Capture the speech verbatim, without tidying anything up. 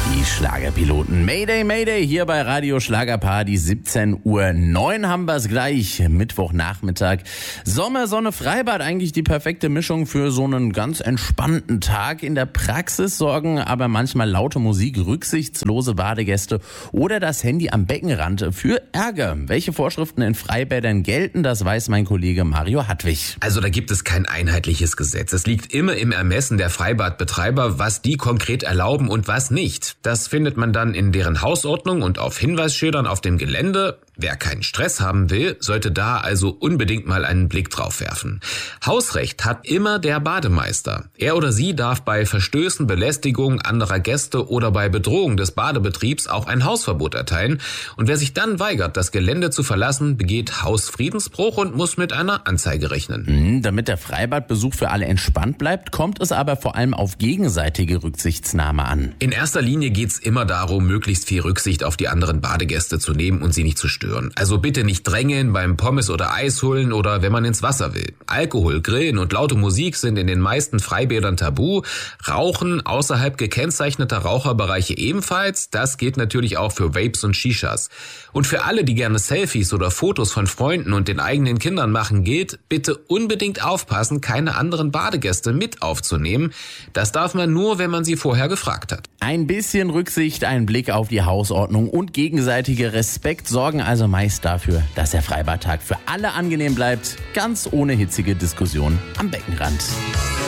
Die Schlagerpiloten. Mayday, Mayday, hier bei Radio Schlagerparty. siebzehn Uhr neun haben wir es gleich. Mittwochnachmittag. Sommer, Sonne, Freibad. Eigentlich die perfekte Mischung für so einen ganz entspannten Tag. In der Praxis sorgen aber manchmal laute Musik, rücksichtslose Badegäste oder das Handy am Beckenrand für Ärger. Welche Vorschriften in Freibädern gelten, das weiß mein Kollege Mario Hartwig. Also da gibt es kein einheitliches Gesetz. Es liegt immer im Ermessen der Freibadbetreiber, was die konkret erlauben und was nicht. Das findet man dann in deren Hausordnung und auf Hinweisschildern auf dem Gelände. Wer keinen Stress haben will, sollte da also unbedingt mal einen Blick drauf werfen. Hausrecht hat immer der Bademeister. Er oder sie darf bei Verstößen, Belästigung anderer Gäste oder bei Bedrohung des Badebetriebs auch ein Hausverbot erteilen. Und wer sich dann weigert, das Gelände zu verlassen, begeht Hausfriedensbruch und muss mit einer Anzeige rechnen. Mhm, damit der Freibadbesuch für alle entspannt bleibt, kommt es aber vor allem auf gegenseitige Rücksichtnahme an. In erster Linie geht's immer darum, möglichst viel Rücksicht auf die anderen Badegäste zu nehmen und sie nicht zu stören. Also bitte nicht drängeln beim Pommes oder Eis holen oder wenn man ins Wasser will. Alkohol, Grillen und laute Musik sind in den meisten Freibädern tabu. Rauchen außerhalb gekennzeichneter Raucherbereiche ebenfalls. Das gilt natürlich auch für Vapes und Shishas. Und für alle, die gerne Selfies oder Fotos von Freunden und den eigenen Kindern machen, gilt, bitte unbedingt aufpassen, keine anderen Badegäste mit aufzunehmen. Das darf man nur, wenn man sie vorher gefragt hat. Ein bisschen Rücksicht, ein Blick auf die Hausordnung und gegenseitiger Respekt sorgen also meist dafür, dass der Freibadtag für alle angenehm bleibt, ganz ohne hitzige Diskussion am Beckenrand.